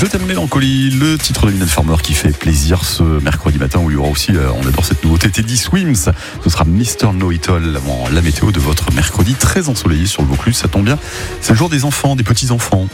Je t'aime mélancolie, le titre de Mylène Farmer qui fait plaisir ce mercredi matin où il y aura aussi, on adore cette nouveauté, Teddy Swims. Ce sera Mr. Know-It-All avant la météo de votre mercredi très ensoleillé sur le Vaucluse. Ça tombe bien, c'est le jour des enfants, des petits-enfants.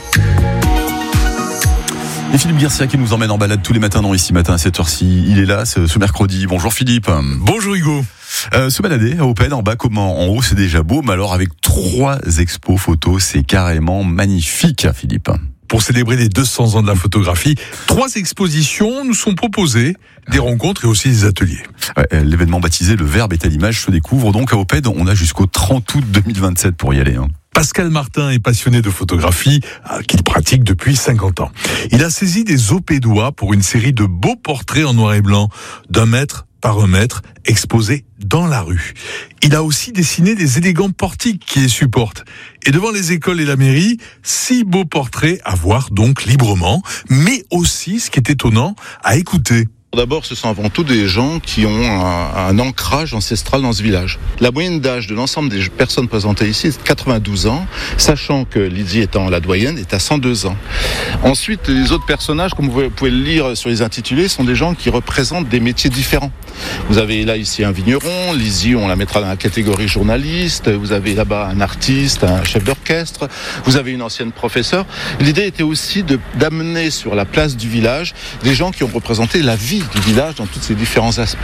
Et Philippe Garcia qui nous emmène en balade tous les matins dans Ici Matin à 7h ci. Il est là ce mercredi. Bonjour Philippe. Bonjour Hugo. Se balader à Opède, en bas comme en haut, c'est déjà beau. Mais alors avec 3 expos photos, c'est carrément magnifique, Philippe. Pour célébrer les 200 ans de la photographie, 3 expositions nous sont proposées, des rencontres et aussi des ateliers. L'événement baptisé Le Verbe est à l'image se découvre donc à Opède. On a jusqu'au 30 août 2027 pour y aller. Pascal Martin est passionné de photographie qu'il pratique depuis 50 ans. Il a saisi des Opédois pour une série de beaux portraits en noir et blanc d'1 mètre par 1 mètre exposés dans la rue. Il a aussi dessiné des élégants portiques qui les supportent. Et devant les écoles et la mairie, 6 beaux portraits à voir donc librement, mais aussi, ce qui est étonnant, à écouter. D'abord, ce sont avant tout des gens qui ont un ancrage ancestral dans ce village. La moyenne d'âge de l'ensemble des personnes présentées ici est de 92 ans, sachant que Lydie étant la doyenne est à 102 ans. Ensuite, les autres personnages, comme vous pouvez le lire sur les intitulés, sont des gens qui représentent des métiers différents. Vous avez là ici un vigneron, Lydie on la mettra dans la catégorie journaliste, vous avez là-bas un artiste, un chef d'orchestre, vous avez une ancienne professeure. L'idée était aussi d'amener sur la place du village des gens qui ont représenté la vie du village dans tous ses différents aspects.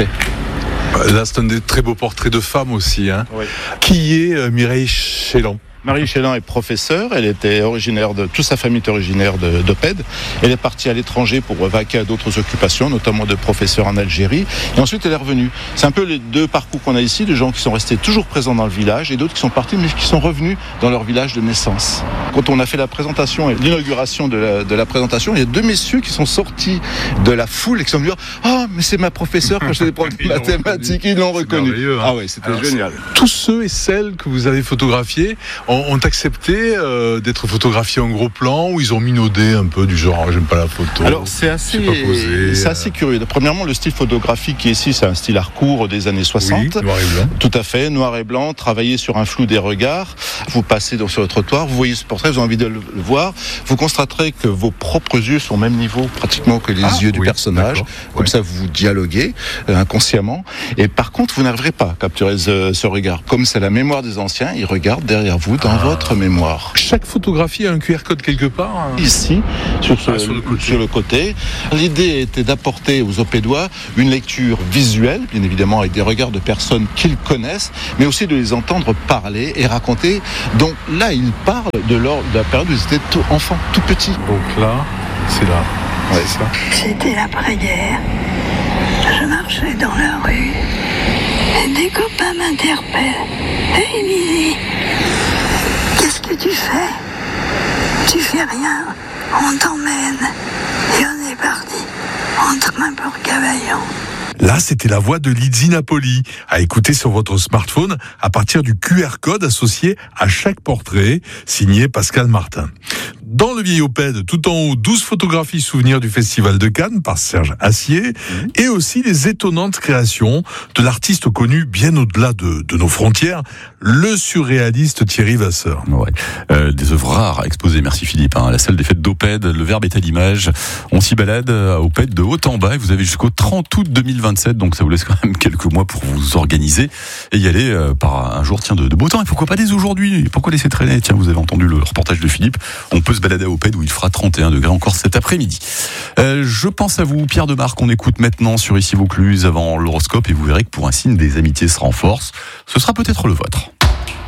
Là, c'est un des très beaux portraits de femmes aussi. Oui. Qui est Mireille Chélan? Marie Chélan est professeure, elle était toute sa famille est originaire d'Opède. Elle est partie à l'étranger pour vaquer à d'autres occupations, notamment de professeur en Algérie. Et ensuite, elle est revenue. C'est un peu les 2 parcours qu'on a ici, de gens qui sont restés toujours présents dans le village et d'autres qui sont partis, mais qui sont revenus dans leur village de naissance. Quand on a fait la présentation et l'inauguration de la présentation, il y a 2 messieurs qui sont sortis de la foule et qui sont venus dire « Ah, mais c'est ma professeure quand j'étais prof de mathématiques, ils l'ont reconnu. » Ah ouais, c'était génial. Tous ceux et celles que vous avez photographiés ont accepté d'être photographiés en gros plan ou ils ont minaudé un peu du genre j'aime pas la photo. Alors c'est assez curieux. Premièrement, le style photographique qui est ici, c'est un style hardcore des années 60. Oui, noir et blanc. Tout à fait, noir et blanc, travailler sur un flou des regards. Vous passez donc sur le trottoir, vous voyez ce portrait, vous avez envie de le voir. Vous constaterez que vos propres yeux sont au même niveau pratiquement que les yeux du personnage. Comme ça, vous dialoguez inconsciemment. Et par contre, vous n'arriverez pas à capturer ce regard. Comme c'est la mémoire des anciens, ils regardent derrière vous dans votre mémoire. Chaque photographie a un QR code quelque part. Ici, sur le côté. L'idée était d'apporter aux Opédois une lecture visuelle, bien évidemment avec des regards de personnes qu'ils connaissent, mais aussi de les entendre parler et raconter. Donc là, ils parlent de la période où ils étaient enfants, tout petits. Donc là, c'est là. Ouais, c'est ça. C'était l'après-guerre. Je marchais dans la rue. Et des copains m'interpellent. Hey Lydie, qu'est-ce que tu fais? Tu fais rien. On t'emmène. Et on est parti. En train pour Cavaillon. Là, c'était la voix de Lydie Napoli, à écouter sur votre smartphone à partir du QR code associé à chaque portrait, signé Pascal Martin. Dans le vieil Opède, tout en haut, 12 photographies souvenirs du Festival de Cannes par Serge Assier, et aussi les étonnantes créations de l'artiste connu bien au-delà de nos frontières, le surréaliste Thierry Vasseur. Ouais. Des œuvres rares exposées, merci Philippe. La salle des fêtes d'Opède, le Verbe est à l'image. On s'y balade à Opède de haut en bas et vous avez jusqu'au 30 août 2027, donc ça vous laisse quand même quelques mois pour vous organiser et y aller par un jour de beau temps. Et pourquoi pas dès aujourd'hui? Pourquoi laisser traîner? Tiens, vous avez entendu le reportage de Philippe. On peut se balader à Opède où il fera 31 degrés encore cet après-midi. Je pense à vous, Pierre Demar, qu'on écoute maintenant sur Ici Vaucluse avant l'horoscope et vous verrez que pour un signe des amitiés se renforcent. Ce sera peut-être le vôtre.